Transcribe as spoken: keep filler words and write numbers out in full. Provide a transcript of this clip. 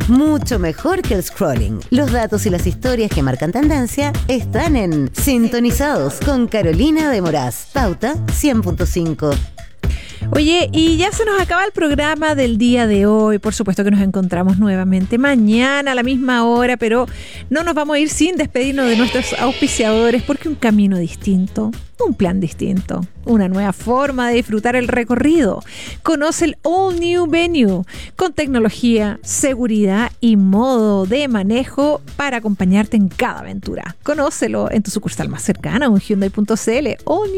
mucho mejor que el scrolling. Los datos y las historias que marcan tendencia están en Sintonizados con Carolina de Moraz. Pauta cien punto cinco. Oye, y ya se nos acaba el programa del día de hoy. Por supuesto que nos encontramos nuevamente mañana a la misma hora, pero no nos vamos a ir sin despedirnos de nuestros auspiciadores, porque un camino distinto, un plan distinto, una nueva forma de disfrutar el recorrido. Conoce el All New Venue con tecnología, seguridad y modo de manejo para acompañarte en cada aventura. Conócelo en tu sucursal más cercana, un Hyundai punto c l. All